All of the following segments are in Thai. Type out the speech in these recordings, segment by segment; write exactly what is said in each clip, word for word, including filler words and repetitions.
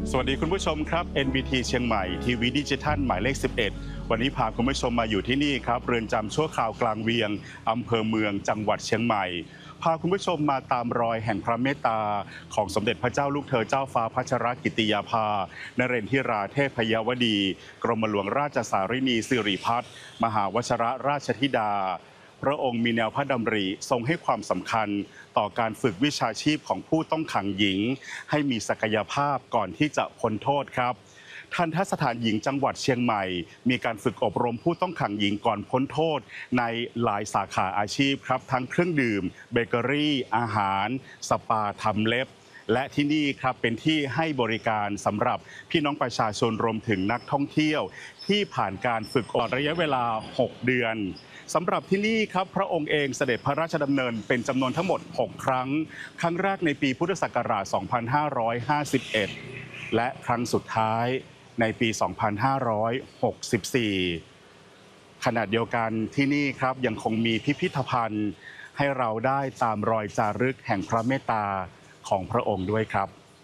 สวัสดีคุณผู้ชมครับ เอ็น บี ที เชียงใหม่ทีวีดิจิทัลหมายเลขสิบเอ็ดวันนี้พาคุณผู้ชมมาอยู่ที่นี่ครับเรือนจำชั่วคราวกลางเวียงอำเภอเมืองจังหวัดเชียงใหม่พาคุณผู้ชมมาตามรอยแห่งพระเมตตาของสมเด็จพระเจ้าลูกเธอเจ้าฟ้าพัชรกิติยาภานเรนทิราเทพยวดีกรมหลวงราชสารินีสิริพัฒน์มหาวชรราชธิดาพระองค์มีแนวพระดำริทรงให้ความสำคัญต่อการฝึกวิชาชีพของผู้ต้องขังหญิงให้มีศักยภาพก่อนที่จะพ้นโทษครับทันทสถานหญิงจังหวัดเชียงใหม่มีการฝึกอบรมผู้ต้องขังหญิงก่อนพ้นโทษในหลายสาขาอาชีพครับทั้งเครื่องดื่มเบเกอรี่อาหารสปาทำเล็บและที่นี่ครับเป็นที่ให้บริการสำหรับพี่น้องประชาชนรวมถึงนักท่องเที่ยวที่ผ่านการฝึกอบรมระยะเวลาหกเดือนสำหรับที่นี่ครับพระองค์เองเสด็จพระราชดำเนินเป็นจำนวนทั้งหมดหกครั้งครั้งแรกในปีพุทธศักราชสองพันห้าร้อยห้าสิบเอ็ดและครั้งสุดท้ายในปีสองพันห้าร้อยหกสิบสี่ขณะเดียวกันที่นี่ครับยังคงมีพิพิธภัณฑ์ให้เราได้ตามรอยจารึกแห่งพระเมตตาของพระองค์ด้วยครับ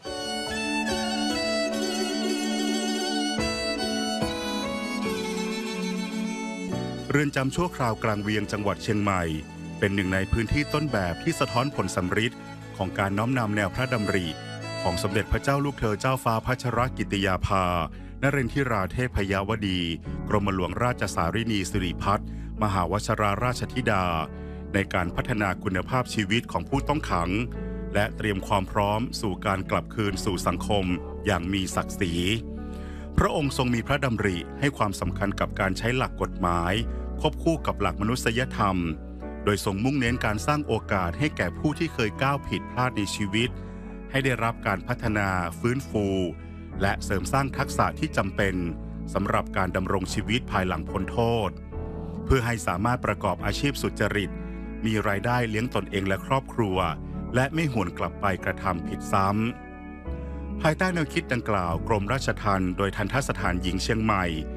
เรือนจำชั่วคราวกลางเวียงจังหวัดเชียงใหม่เป็นหนึ่งในพื้นที่ต้นแบบที่สะท้อนผลสำฤทธิ์ของการน้อมนำแนวพระดำริของสมเด็จพระเจ้าลูกเธอเจ้าฟ้าพัชรกิติยาภานเรนทิราเทพยวดีกรมหลวงราชสารินีสิริพัฒน์มหาวชราราชธิดาในการพัฒนาคุณภาพชีวิตของผู้ต้องขังและเตรียมความพร้อมสู่การกลับคืนสู่สังคมอย่างมีศักดิ์ศรีพระองค์ทรงมีพระดำริให้ความสำคัญกับการใช้หลักกฎหมายควบคู่กับหลักมนุษยธรรมโดยทรงมุ่งเน้นการสร้างโอกาสให้แก่ผู้ที่เคยก้าวผิดพลาดในชีวิตให้ได้รับการพัฒนาฟื้นฟูและเสริมสร้างทักษะที่จำเป็นสำหรับการดำรงชีวิตภายหลังพ้นโทษเพื่อให้สามารถประกอบอาชีพสุจริตมีรายได้เลี้ยงตนเองและครอบครัวและไม่หวนกลับไปกระทำผิดซ้ำภายใต้แนวคิดดังกล่าวกรมราชทัณฑ์โดยทัณฑสถานหญิงเชียงใหม่